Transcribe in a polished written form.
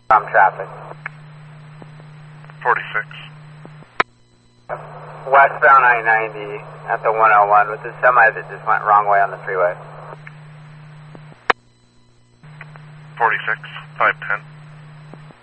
From traffic. 46. Westbound I-90 at the 101 with the semi that just went wrong way on the freeway. 46, 510.